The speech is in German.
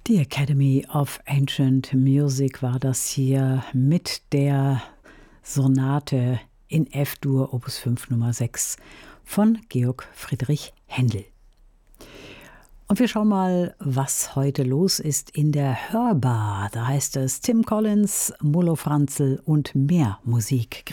Die Academy of Ancient Music war das hier mit der Sonate in F-Dur Opus 5 Nummer 6 von Georg Friedrich Händel. Und wir schauen mal, was heute los ist in der Hörbar. Da heißt es Tim Collins, Molo Franzl und mehr Musik.